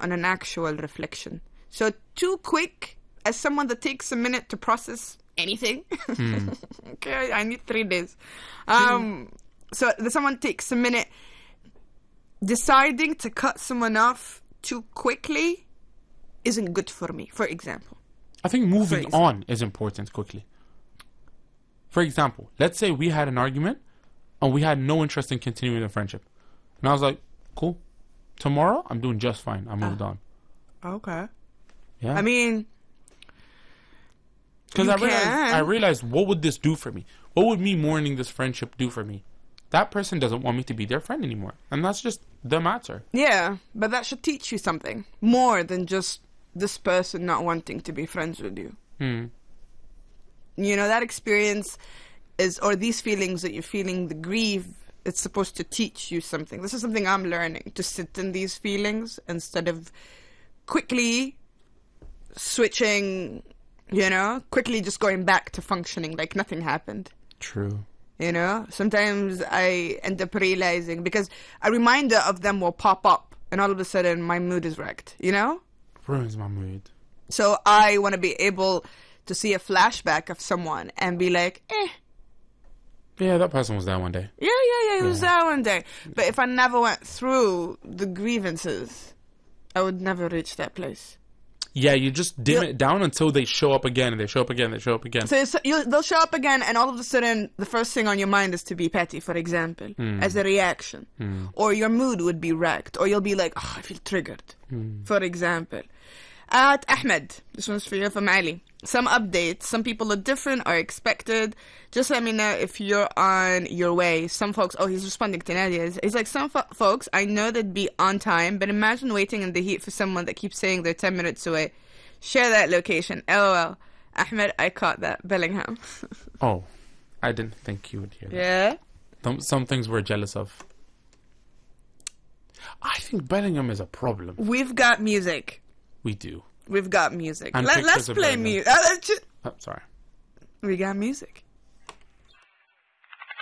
on an actual reflection. So too quick as someone that takes a minute to process anything. Okay, I need 3 days. So someone takes a minute. Deciding to cut someone off too quickly isn't good for me, for example. I think moving on is important quickly. For example, let's say we had an argument and we had no interest in continuing the friendship. And I was like, cool. Tomorrow, I'm doing just fine. I moved on. Okay. Yeah. I mean... Because I realized, what would this do for me? What would me mourning this friendship do for me? That person doesn't want me to be their friend anymore. And that's just the matter. Yeah, but that should teach you something. More than just this person not wanting to be friends with you. You know, that experience is, or these feelings that you're feeling, the grief, it's supposed to teach you something. This is something I'm learning, to sit in these feelings instead of quickly switching, you know, quickly just going back to functioning like nothing happened. True. You know, sometimes I end up realizing, because a reminder of them will pop up and all of a sudden my mood is wrecked, you know? Ruins my mood. So I want to be able to see a flashback of someone and be like, Yeah, that person was there one day. Yeah, he was there one day. But if I never went through the grievances, I would never reach that place. Yeah, you just dim it down until they show up again, and they show up again, they show up again. So they'll show up again, and all of a sudden, the first thing on your mind is to be petty, for example, as a reaction. Or your mood would be wrecked, or you'll be like, I feel triggered, for example. Ahmed, this one's for you from Ali. Some updates. Some people are different or expected. Just let me know if you're on your way. Some folks... Oh, he's responding to Nadia. He's like, some folks, I know they'd be on time, but imagine waiting in the heat for someone that keeps saying they're 10 minutes away. Share that location. LOL. Ahmed, I caught that. Bellingham. Oh, I didn't think you would hear that. Yeah? Some things we're jealous of. I think Bellingham is a problem. We've got music. We do. We've got music. And Let's play music. Oh, sorry. We got music.